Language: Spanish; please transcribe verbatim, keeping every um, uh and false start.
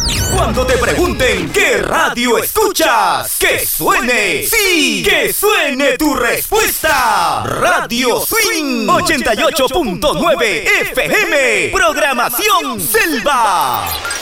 Cuando te pregunten qué radio escuchas, que suene, sí, que suene tu respuesta. Radio Swing ochenta y ocho punto nueve F M, programación Selva.